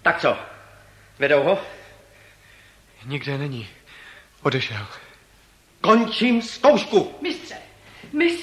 Tak co? Vedou ho? Nikde není. Odešel. Končím zkoušku. Mistře,